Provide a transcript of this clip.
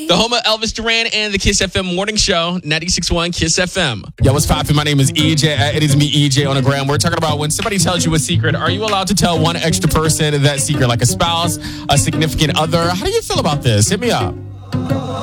The home of Elvis Duran and the Kiss FM morning show, 96.1 Kiss FM. Yo, what's poppin'? My name is EJ. It is me, EJ, on the gram. We're talking about when somebody tells you a secret, are you allowed to tell one extra person that secret, like a spouse, a significant other? How do you feel about this? Hit me up.